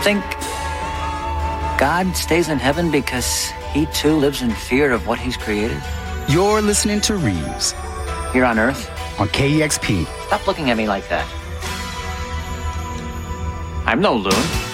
think God stays in heaven because he too lives in fear of what he's created? You're listening to Reeves. Here on Earth? On KEXP. Stop looking at me like that. I'm no loon.